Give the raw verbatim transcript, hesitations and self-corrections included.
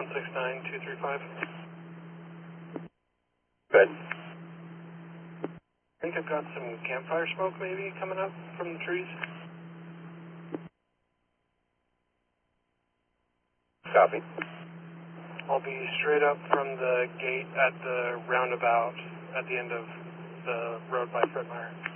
one six nine two three five. Good. I think I've got some campfire smoke maybe coming up from the trees. Copy. I'll be straight up from the gate at the roundabout at the end of the road by Fred Meyer.